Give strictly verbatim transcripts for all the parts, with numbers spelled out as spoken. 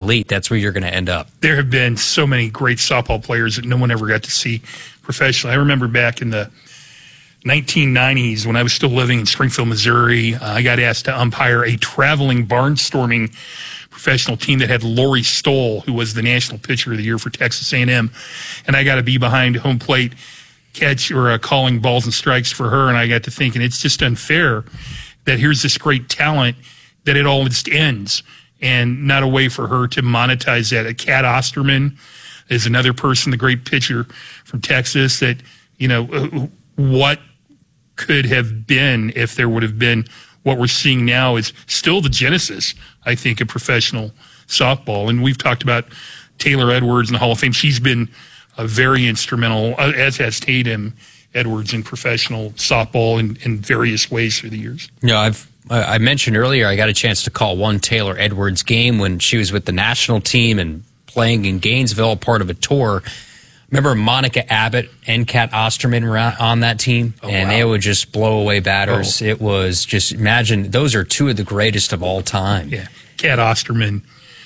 elite, that's where you're going to end up. There have been so many great softball players that no one ever got to see professionally. I remember back in the nineteen nineties when I was still living in Springfield, Missouri, uh, I got asked to umpire a traveling barnstorming professional team that had Lori Stoll, who was the national pitcher of the year for Texas A and M, and I got to be behind home plate catch or uh, calling balls and strikes for her, and I got to thinking it's just unfair that here's this great talent that it all just ends and not a way for her to monetize that. Cat Osterman is another person, the great pitcher from Texas, that, you know, what could have been if there would have been what we're seeing now is still the genesis, I think, of professional softball. And we've talked about Taylor Edwards in the Hall of Fame. She's been uh, very instrumental, uh, as has Tatum Edwards, in professional softball in, in various ways through the years. No, I've I mentioned earlier I got a chance to call one Taylor Edwards game when she was with the national team and playing in Gainesville, part of a tour. Remember Monica Abbott and Cat Osterman were on that team, oh, and wow. they would just blow away batters. Oh. It was just, imagine, those are two of the greatest of all time. Yeah, Cat Osterman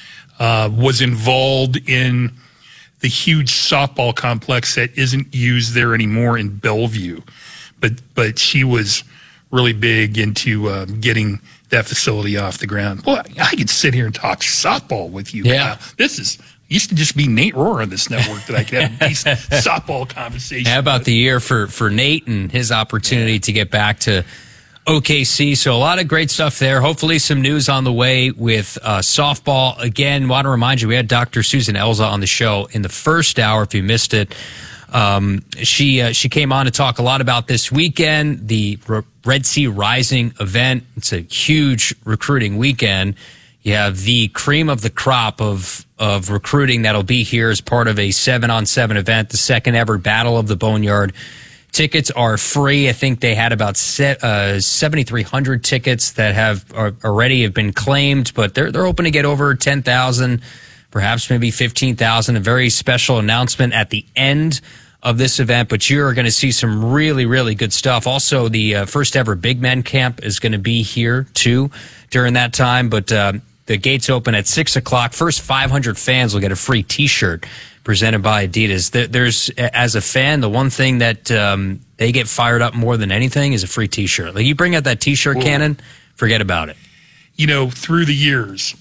uh, was involved in the huge softball complex that isn't used there anymore in Bellevue, but but she was really big into uh, getting that facility off the ground. Boy, I could sit here and talk softball with you. Yeah, uh, this is. Used to just be Nate Rohr on this network that I could have a decent softball conversation. How about with. the year for, for Nate and his opportunity yeah. to get back to O K C? So a lot of great stuff there. Hopefully some news on the way with uh, softball. Again, want to remind you, we had Doctor Susan Elza on the show in the first hour, if you missed it. Um, she uh, she came on to talk a lot about this weekend, the R- Red Sea Rising event. It's a huge recruiting weekend. You have the cream of the crop of of recruiting that'll be here as part of a seven-on-seven event, the second ever Battle of the Boneyard. Tickets are free. I think they had about set, uh, seventy-three hundred tickets that have are, already have been claimed, but they're they're open to get over ten thousand, perhaps maybe fifteen thousand. A very special announcement at the end of this event, but you're going to see some really, really good stuff. Also, the uh, first ever Big Men Camp is going to be here, too, during that time, but uh, the gates open at six o'clock. First five hundred fans will get a free T-shirt presented by Adidas. There's, as a fan, the one thing that um, they get fired up more than anything is a free T-shirt. Like, you bring out that T-shirt Whoa. cannon, forget about it. You know, through the years,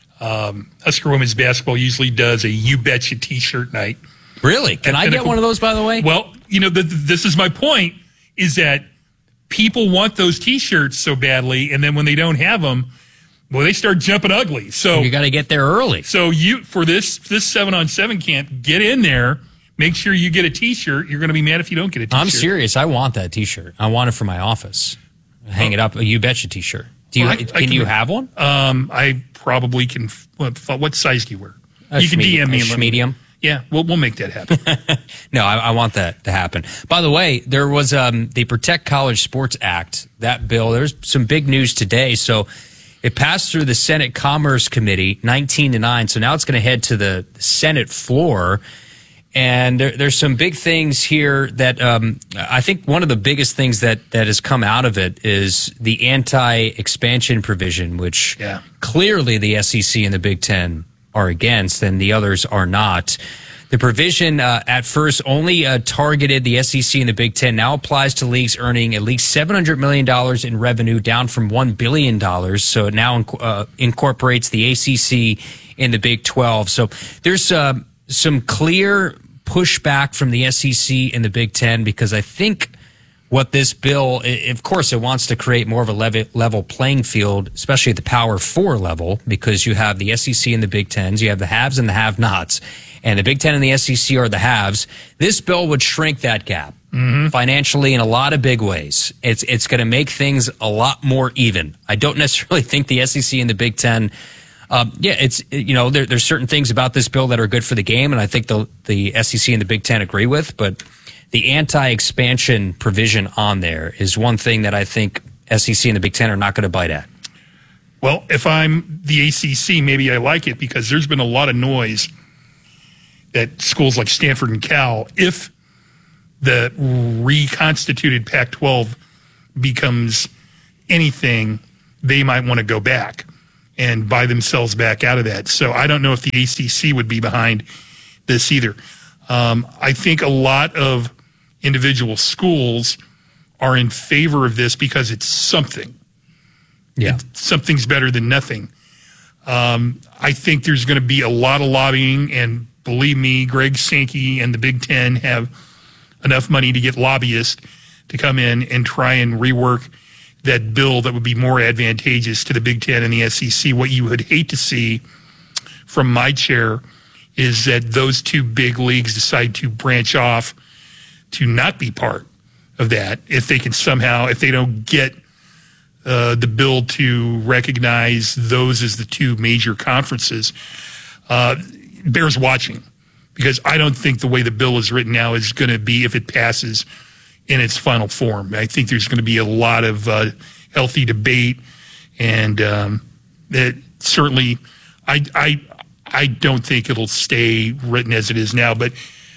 um, Husker women's basketball usually does a You Betcha T-shirt night. Really? Can I get one of those, by the way? Well, you know, the, this is my point, is that people want those T-shirts so badly, and then when they don't have them, well, they start jumping ugly. So you got to get there early. So you for this this seven on seven camp, get in there. Make sure you get a T-shirt. You're going to be mad if you don't get a T-shirt. I'm serious. I want that T-shirt. I want it for my office. Hang oh. it up. A You Betcha T-shirt. Do you? Well, I, can, I can you have one? Um, I probably can. What, what size do you wear? A you can D M me. A medium. Yeah, we'll we'll make that happen. No, I, I want that to happen. By the way, there was um, the Protect College Sports Act. That bill. There's some big news today. So. It passed through the Senate Commerce Committee, nineteen to nine. So now it's going to head to the Senate floor. And there, there's some big things here that um, I think one of the biggest things that, that has come out of it is the anti-expansion provision, which yeah. clearly the S E C and the Big Ten are against, and the others are not. The provision uh, at first only uh, targeted the S E C and the Big Ten. Now applies to leagues earning at least seven hundred million dollars in revenue, down from one billion dollars. So it now uh, incorporates the A C C and the Big twelve. So there's uh, some clear pushback from the S E C and the Big Ten, because I think what this bill, of course, it wants to create more of a level, level playing field, especially at the Power Four level, because you have the S E C and the Big Tens, you have the haves and the have-nots. And the Big Ten and the S E C are the haves. This bill would shrink that gap mm-hmm. financially in a lot of big ways. It's it's going to make things a lot more even. I don't necessarily think the S E C and the Big Ten. Um, yeah, it's you know there, there's certain things about this bill that are good for the game, and I think the the S E C and the Big Ten agree with. But the anti-expansion provision on there is one thing that I think S E C and the Big Ten are not going to bite at. Well, if I'm the A C C, maybe I like it, because there's been a lot of noise that schools like Stanford and Cal, if the reconstituted Pac twelve becomes anything, they might want to go back. and buy themselves back out of that. So I don't know if the A C C would be behind this either. Um, I think a lot of individual schools are in favor of this because it's something. Yeah. It, something's better than nothing. Um, I think there's going to be a lot of lobbying, and believe me, Greg Sankey and the Big Ten have enough money to get lobbyists to come in and try and rework that bill that would be more advantageous to the Big Ten and the S E C. What you would hate to see from my chair is that those two big leagues decide to branch off to not be part of that if they can somehow, if they don't get uh, the bill to recognize those as the two major conferences. Uh, bears watching, because I don't think the way the bill is written now is going to be, if it passes in its final form. I think there's going to be a lot of uh, healthy debate, and um, it certainly, I, I, I don't think it'll stay written as it is now, but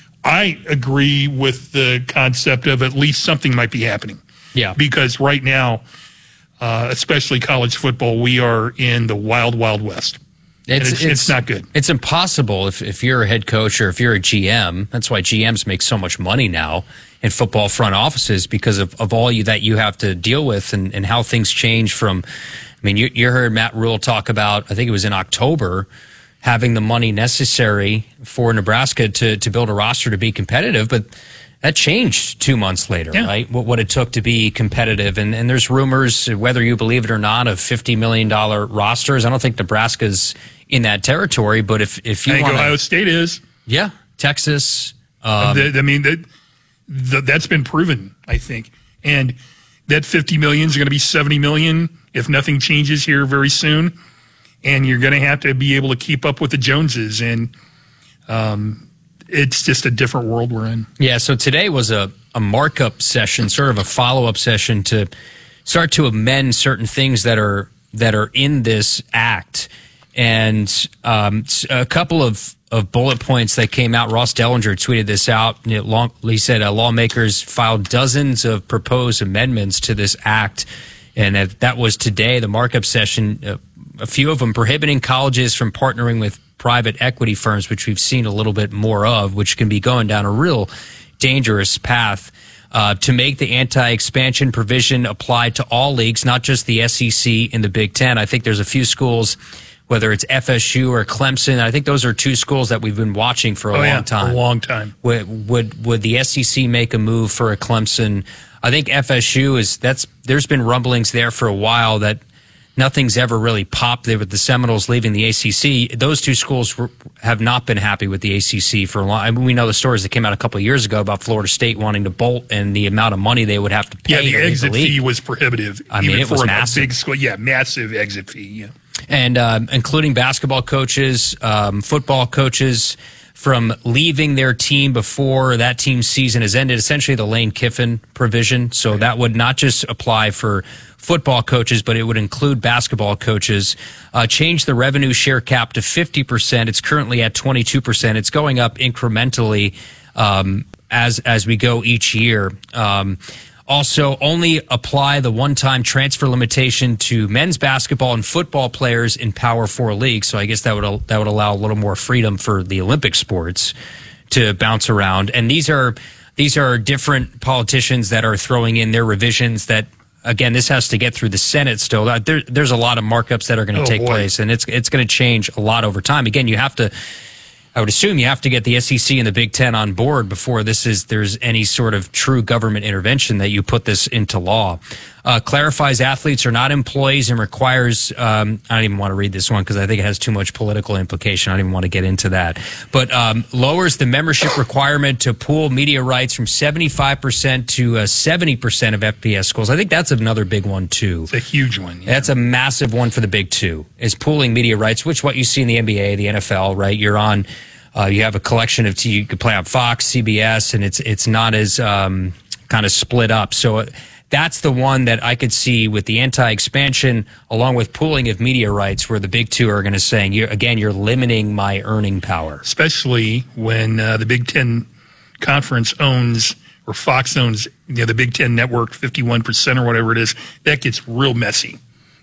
I agree with the concept of at least something might be happening. Yeah. Because right now, uh, especially college football, we are in the wild, wild west. It's, it's, it's, it's not good. It's impossible if, if you're a head coach or if you're a G M. That's why G Ms make so much money now in football front offices, because of, of all you that you have to deal with and, and how things change from. I mean, you, you heard Matt Rule talk about, I think it was in October, having the money necessary for Nebraska to, to build a roster to be competitive, but that changed two months later, yeah. right? What, what it took to be competitive. And, and there's rumors, whether you believe it or not, of fifty million dollars rosters. I don't think Nebraska's in that territory, but if, if you I think want Ohio State is. Yeah, Texas. Um, the, I mean, that, the, that's been proven, I think. And that fifty million is going to be seventy million if nothing changes here very soon. And you're going to have to be able to keep up with the Joneses. And um, it's just a different world we're in. Yeah, so today was a, a markup session, sort of a follow-up session to start to amend certain things that are that are in this act. And um, a couple of, of bullet points that came out. Ross Dellinger tweeted this out. You know, long, he said uh, lawmakers filed dozens of proposed amendments to this act. And that, that was today, the markup session. Uh, a few of them prohibiting colleges from partnering with private equity firms, which we've seen a little bit more of, which can be going down a real dangerous path. Uh, to make the anti-expansion provision apply to all leagues, not just the S E C and the Big Ten. I think there's a few schools, whether it's F S U or Clemson. I think those are two schools that we've been watching for a oh, long yeah, time. A long time. Would, would would the S E C make a move for a Clemson? I think F S U is that's. There's been rumblings there for a while that nothing's ever really popped there with the Seminoles leaving the A C C. Those two schools were, have not been happy with the A C C for a long. I mean, we know the stories that came out a couple of years ago about Florida State wanting to bolt and the amount of money they would have to pay. Yeah, the to exit the league. fee was prohibitive. I mean, even it was for massive. A big school. Yeah, massive exit fee. Yeah. And um, including basketball coaches, um, football coaches, from leaving their team before that team's season has ended, essentially the Lane Kiffin provision. So right. That would not just apply for football coaches, but it would include basketball coaches. Uh, change the revenue share cap to fifty percent. It's currently at twenty-two percent. It's going up incrementally um, as as we go each year. Um, Also, only apply the one-time transfer limitation to men's basketball and football players in Power Four leagues. So I guess that would that would allow a little more freedom for the Olympic sports to bounce around. And these are these are different politicians that are throwing in their revisions. That again, this has to get through the Senate still. There, there's a lot of markups that are going to oh, take boy. place, and it's it's going to change a lot over time. Again, you have to. I would assume you have to get the S E C and the Big Ten on board before this is there's any sort of true government intervention that you put this into law. Uh, clarifies athletes are not employees and requires, um, I don't even want to read this one because I think it has too much political implication. I don't even want to get into that. But um, lowers the membership requirement to pool media rights from seventy-five percent to uh, seventy percent of F B S schools. I think that's another big one, too. It's a huge one. Yeah. That's a massive one for the Big Two, is pooling media rights, which what you see in the N B A, the N F L, right? You're on... Uh, you have a collection of, t- you could play on Fox, C B S, and it's it's not as um, kind of split up. So uh, that's the one that I could see with the anti-expansion, along with pooling of media rights, where the Big Two are going to say, you're, again, you're limiting my earning power. Especially when uh, the Big Ten Conference owns, or Fox owns, you know, the Big Ten Network, fifty-one percent or whatever it is. That gets real messy.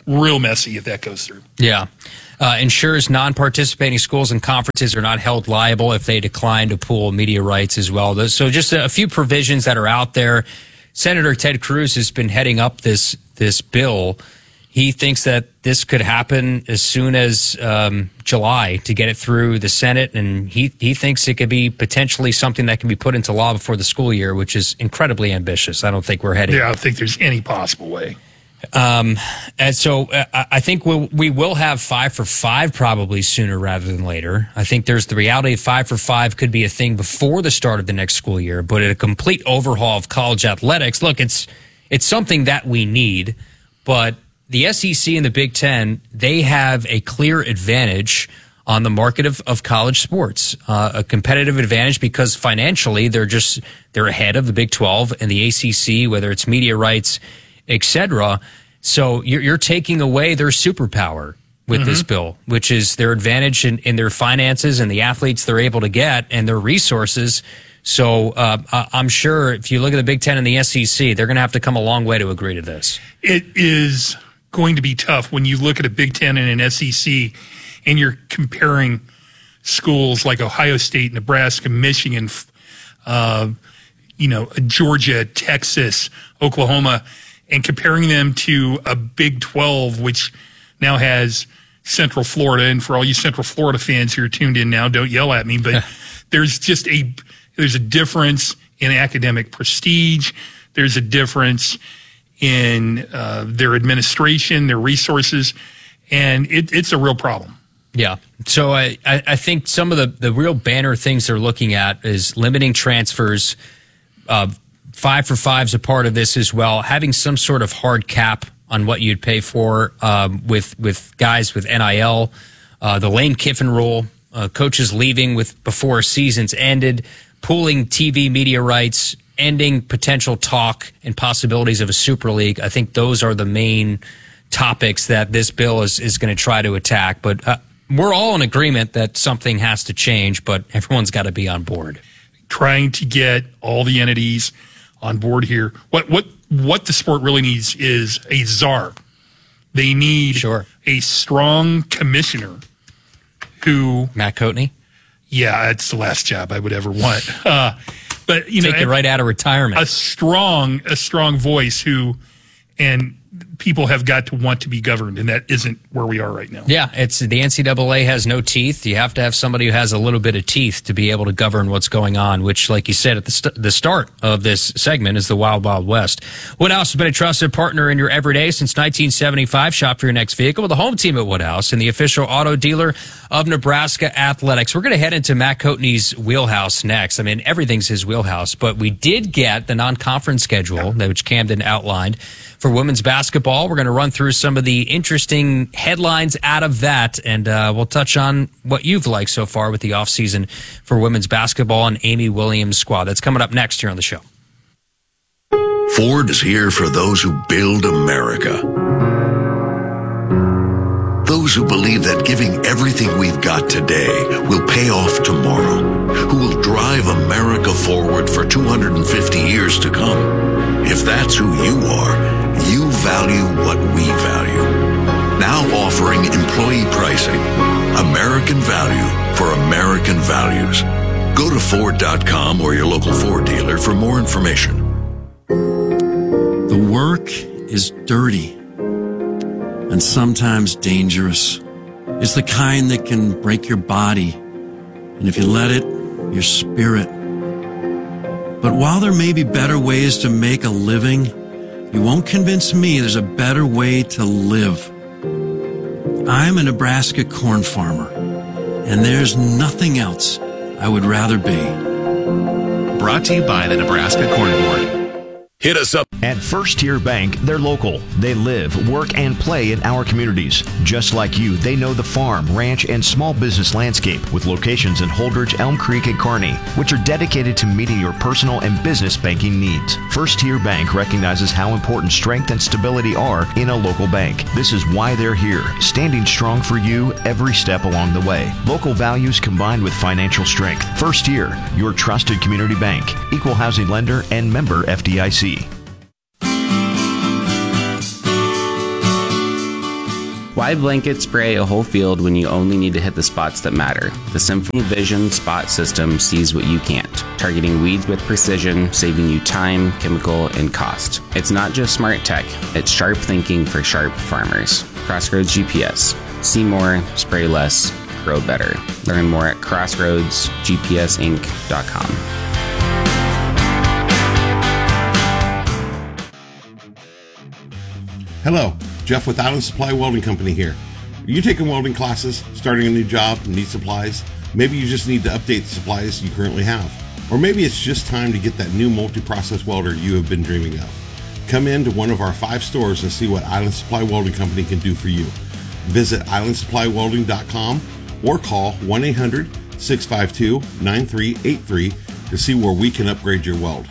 real messy if that goes through. Yeah. Uh, ensures non-participating schools and conferences are not held liable if they decline to pool media rights as well. So just a few provisions that are out there. Senator Ted Cruz has been heading up this this bill. He thinks that this could happen as soon as um, July to get it through the Senate, and he, he thinks it could be potentially something that can be put into law before the school year, which is incredibly ambitious. I don't think we're heading. Yeah, I don't think there's any possible way. Um, and so uh, I think we'll, we will have five for five probably sooner rather than later. I think there's the reality of five for five could be a thing before the start of the next school year, but a complete overhaul of college athletics. Look, it's it's something that we need, but the S E C and the Big Ten, they have a clear advantage on the market of, of college sports, uh, a competitive advantage because financially they're just they're ahead of the Big twelve and the A C C, whether it's media rights, et cetera. So you're, you're taking away their superpower with mm-hmm. this bill, which is their advantage in, in their finances and the athletes they're able to get and their resources. So uh, I'm sure if you look at the Big Ten and the S E C, they're going to have to come a long way to agree to this. It is going to be tough when you look at a Big Ten and an S E C and you're comparing schools like Ohio State, Nebraska, Michigan, uh, you know, Georgia, Texas, Oklahoma, and comparing them to a Big twelve, which now has Central Florida. And for all you Central Florida fans who are tuned in now, don't yell at me, but there's just a there's a difference in academic prestige. There's a difference in uh, their administration, their resources, and it, it's a real problem. Yeah. So I, I think some of the, the real banner things they're looking at is limiting transfers. Uh, five for five's a part of this as well. Having some sort of hard cap on what you'd pay for um, with with guys with N I L. Uh, the Lane Kiffin rule, uh, coaches leaving with before seasons ended, pooling T V media rights, ending potential talk and possibilities of a Super League. I think those are the main topics that this bill is, is going to try to attack. But uh, we're all in agreement that something has to change, but everyone's got to be on board. Trying to get all the entities on board here. What what what the sport really needs is a czar. They need sure. a strong commissioner who Matt Coatney. Yeah, that's the last job I would ever want. Uh, but you take know, it right out of retirement. A strong a strong voice who and people have got to want to be governed, and that isn't where we are right now. Yeah, it's the N C double A has no teeth. You have to have somebody who has a little bit of teeth to be able to govern what's going on, which, like you said at the, st- the start of this segment, is the Wild Wild West. Woodhouse has been a trusted partner in your everyday since nineteen seventy-five. Shop for your next vehicle with the home team at Woodhouse and the official auto dealer of Nebraska Athletics. We're going to head into Matt Coatney's wheelhouse next. I mean, everything's his wheelhouse, but we did get the non-conference schedule, which Camden outlined, for women's basketball. We're going to run through some of the interesting headlines out of that, and uh, we'll touch on what you've liked so far with the offseason for women's basketball and Amy Williams' squad. That's coming up next here on the show. Ford is here for those who build America. Those who believe that giving everything we've got today will pay off tomorrow, who will drive America forward for two hundred fifty years to come. If that's who you are, you value what we value. Now offering employee pricing. American value for American values. Go to Ford dot com or your local Ford dealer for more information. The work is dirty and sometimes dangerous. It's the kind that can break your body, and if you let it, your spirit. But while there may be better ways to make a living, you won't convince me there's a better way to live. I'm a Nebraska corn farmer, and there's nothing else I would rather be. Brought to you by the Nebraska Corn Board. Hit us up. At First Tier Bank, they're local. They live, work, and play in our communities. Just like you, they know the farm, ranch, and small business landscape with locations in Holdridge, Elm Creek, and Kearney, which are dedicated to meeting your personal and business banking needs. First Tier Bank recognizes how important strength and stability are in a local bank. This is why they're here, standing strong for you every step along the way. Local values combined with financial strength. First Tier, your trusted community bank, equal housing lender, and member F D I C. Why blanket spray a whole field when you only need to hit the spots that matter? The Symphony Vision Spot System sees what you can't, targeting weeds with precision, saving you time, chemical, and cost. It's not just smart tech, it's sharp thinking for sharp farmers. Crossroads G P S. See more, spray less, grow better. Learn more at crossroads g p s inc dot com. Hello, Jeff with Island Supply Welding Company here. Are you taking welding classes, starting a new job, and need supplies? Maybe you just need to update the supplies you currently have. Or maybe it's just time to get that new multi-process welder you have been dreaming of. Come in to one of our five stores and see what Island Supply Welding Company can do for you. Visit island supply welding dot com or call one eight hundred six five two nine three eight three to see where we can upgrade your weld.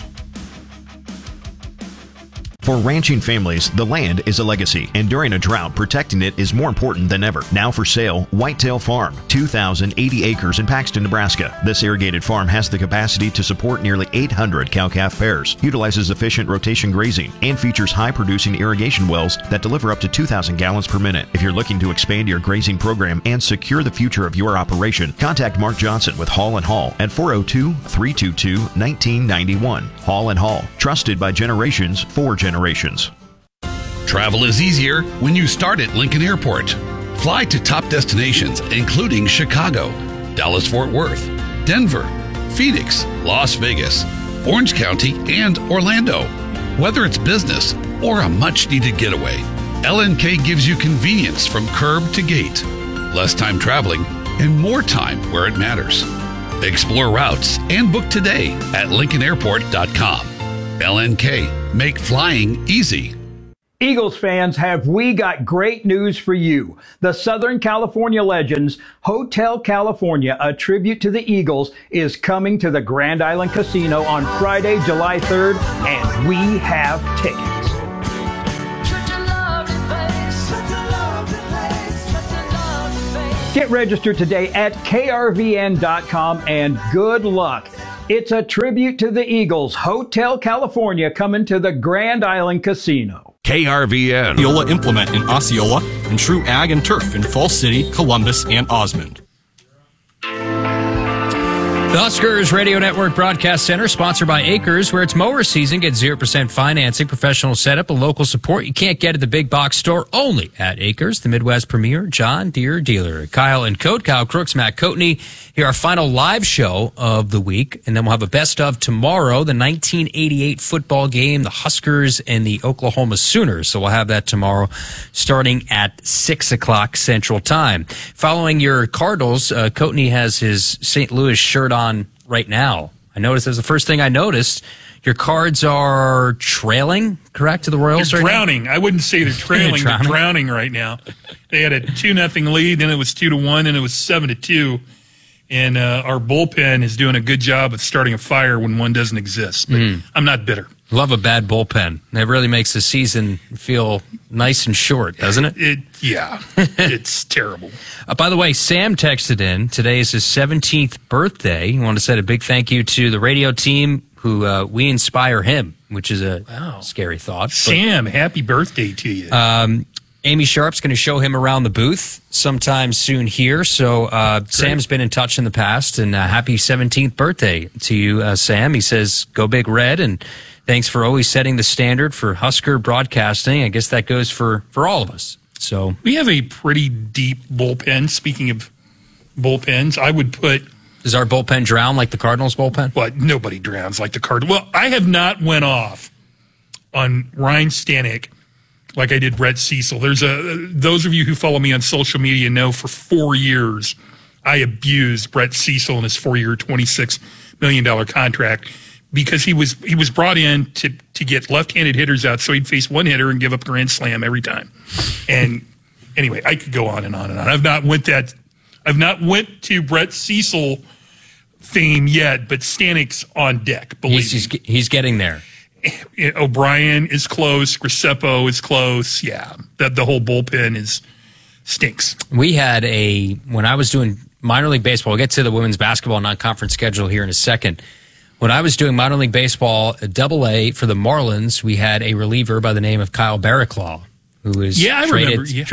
For ranching families, the land is a legacy, and during a drought, protecting it is more important than ever. Now for sale, Whitetail Farm, two thousand eighty acres in Paxton, Nebraska. This irrigated farm has the capacity to support nearly eight hundred cow-calf pairs, utilizes efficient rotation grazing, and features high-producing irrigation wells that deliver up to two thousand gallons per minute. If you're looking to expand your grazing program and secure the future of your operation, contact Mark Johnson with Hall and Hall at four oh two, three two two, one nine nine one. Hall and Hall, trusted by generations for generations. Generations. Travel is easier when you start at Lincoln Airport. Fly to top destinations including Chicago, Dallas-Fort Worth, Denver, Phoenix, Las Vegas, Orange County, and Orlando. Whether it's business or a much-needed getaway, L N K gives you convenience from curb to gate, less time traveling, and more time where it matters. Explore routes and book today at lincoln airport dot com. L N K. Make flying easy. Eagles fans, have we got great news for you. The Southern California Legends Hotel California, a tribute to the Eagles, is coming to the Grand Island Casino on Friday, July third, and we have tickets. Get registered today at k r v n dot com and good luck. It's a tribute to the Eagles. Hotel California coming to the Grand Island Casino. K R V N. Osceola Implement in Osceola and True Ag and Turf in Falls City, Columbus, and Osmond. The Huskers Radio Network Broadcast Center, sponsored by Acres, where it's mower season. Get zero percent financing, professional setup, and local support you can't get at the big box store, only at Acres, the Midwest premier John Deere dealer. Kyle and Coat, Kyle Crooks, Matt Coatney. Here, our final live show of the week, and then we'll have a best of tomorrow, the nineteen eighty-eight football game, the Huskers and the Oklahoma Sooners. So we'll have that tomorrow, starting at six o'clock Central Time. Following your Cardinals, uh, Coatney has his Saint Louis shirt on on right now. I noticed that's the first thing I noticed. Your Cards are trailing, correct, to the Royals they're right drowning. now? I wouldn't say they're trailing. they're, drowning. they're drowning right now. They had a two nothing lead, then it was two to one, then it was seven to two. And uh, our bullpen is doing a good job of starting a fire when one doesn't exist. But mm. I'm not bitter. Love a bad bullpen. It really makes the season feel nice and short, doesn't it? It yeah, it's terrible. Uh, by the way, Sam texted in. Today is his seventeenth birthday. He wanted to say a big thank you to the radio team who uh, we inspire him, which is a wow. scary thought. Sam, but, happy birthday to you. Um, Amy Sharp's going to show him around the booth sometime soon here. So uh, Sam's been in touch in the past, and uh, happy seventeenth birthday to you, uh, Sam. He says, go Big Red, and thanks for always setting the standard for Husker broadcasting. I guess that goes for, for all of us. So we have a pretty deep bullpen. Speaking of bullpens, I would put... Does our bullpen drown like the Cardinals bullpen? Well, nobody drowns like the Cardinals. Well, I have not went off on Ryan Stanek like I did Brett Cecil. There's a those of you who follow me on social media know for four years I abused Brett Cecil and his four-year, twenty-six million dollars contract because he was he was brought in to to get left-handed hitters out so he'd face one hitter and give up grand slam every time. And anyway, I could go on and on and on. I've not went that I've not went to Brett Cecil theme yet, but Stanek's on deck. Believe he's, me. he's he's getting there. O'Brien is close. Graceppo is close. Yeah, that the whole bullpen is stinks. We had a when I was doing minor league baseball. We'll get to the women's basketball non-conference schedule here in a second. When I was doing minor league baseball, Double A for the Marlins, we had a reliever by the name of Kyle Barraclaw, who was Yeah, I traded, remember, yeah. traded to the Cardinals that Yeah. year, and he was Yeah. filthy in He- Double A. At, at that level, he